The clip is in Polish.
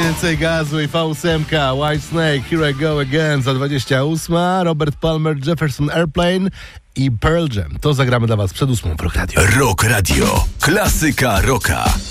Więcej gazu i V8, Whitesnake, Here I Go Again za 28, Robert Palmer, Jefferson Airplane i Pearl Jam. To zagramy dla was przed 8 w Rock Radio. Rock Radio. Klasyka rocka.